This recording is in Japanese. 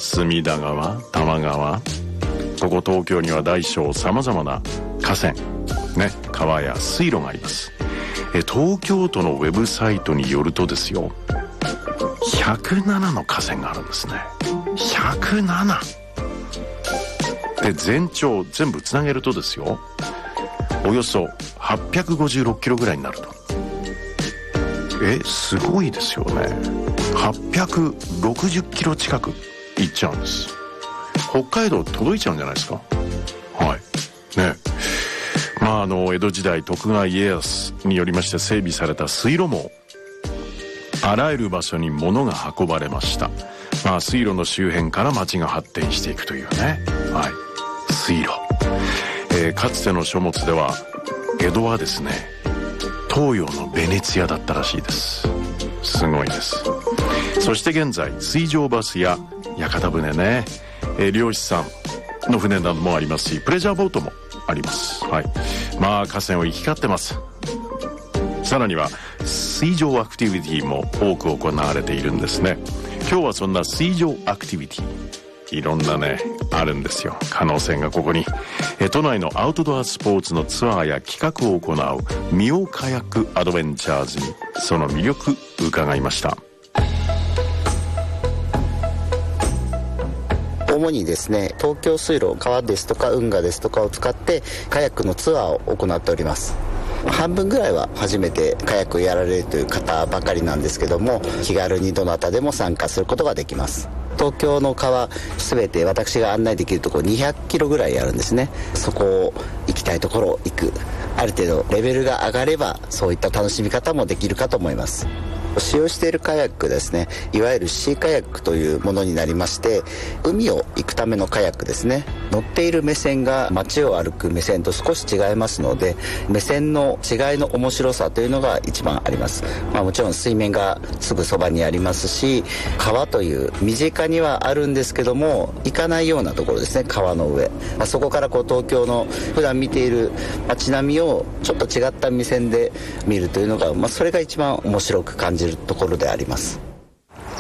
隅田川、多摩川、ここ東京には大小さまざまな河川、ね、川や水路があります。東京都のウェブサイトによるとですよ、107の河川があるんですね。107で、全長全部つなげるとですよ、およそ856キロぐらいになると。すごいですよね。860キロ近く行っちゃうんです。北海道届いちゃうんじゃないですか。はいね。江戸時代徳川家康によりまして整備された水路網、あらゆる場所に物が運ばれました。水路の周辺から町が発展していくというね。水路、かつての書物では江戸はですね、東洋のベネツィアだったらしいです。すごいです。そして現在水上バスや屋形船ね、漁師さんの船などもありますし、プレジャーボートもあります。河川を行き交ってます。さらには水上アクティビティも多く行われているんですね。今日はそんな水上アクティビティ、いろんなねあるんですよ、可能性がここに。都内のアウトドアスポーツのツアーや企画を行うミオカヤックアドベンチャーズにその魅力伺いました。 主にですね、東京水路、川ですとか運河ですとかを使ってカヤックのツアーを行っております。半分ぐらいは初めてカヤックをやられるという方ばかりなんですけども、気軽にどなたでも参加することができます。東京の川全て私が案内できるところ200キロぐらいあるんですね。そこを行きたいところ行く、ある程度レベルが上がればそういった楽しみ方もできるかと思います。使用しているカヤックですね、いわゆるシーカヤックというものになりまして、海を行くためのカヤックですね。乗っている目線が街を歩く目線と少し違いますので、目線の違いの面白さというのが一番あります。もちろん水面がすぐそばにありますし、川という身近にはあるんですけども行かないようなところですね、川の上。そこから東京の普段見ている街並みをちょっと違った目線で見るというのが、それが一番面白く感じるところであります。